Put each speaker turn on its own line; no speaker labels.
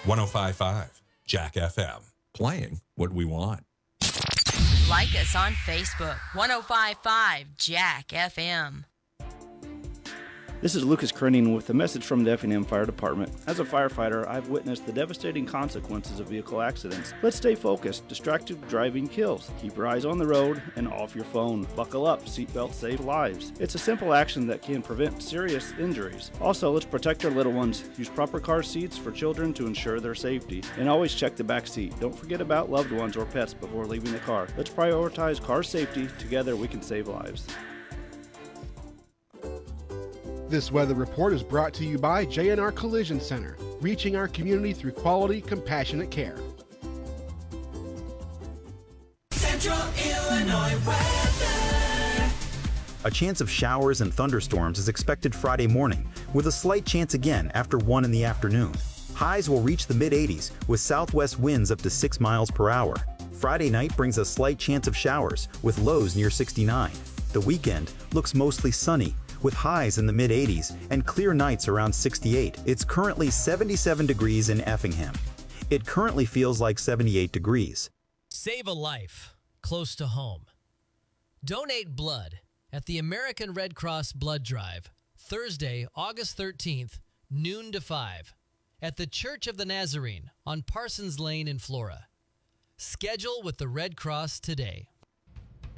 105.5 Jack FM.
Playing what we want.
Like us on Facebook, 105.5 Jack FM.
This is Lucas Krenning with a message from the Effingham Fire Department. As a firefighter, I've witnessed the devastating consequences of vehicle accidents. Let's stay focused. Distracted driving kills. Keep your eyes on the road and off your phone. Buckle up. Seatbelts save lives. It's a simple action that can prevent serious injuries. Also, let's protect our little ones. Use proper car seats for children to ensure their safety. And always check the back seat. Don't forget about loved ones or pets before leaving the car. Let's prioritize car safety. Together we can save lives.
This weather report is brought to you by J&R Collision Center, reaching our community through quality, compassionate care.
Central Illinois weather.
A chance of showers and thunderstorms is expected Friday morning, with a slight chance again after 1 in the afternoon. Highs will reach the mid-80s with southwest winds up to 6 miles per hour. Friday night brings a slight chance of showers, with lows near 69. The weekend looks mostly sunny, with highs in the mid-80s and clear nights around 68. It's currently 77 degrees in Effingham. It currently feels like 78 degrees.
Save a life close to home. Donate blood at the American Red Cross Blood Drive, Thursday, August 13th, noon to 5, at the Church of the Nazarene on Parsons Lane in Flora. Schedule with the Red Cross today.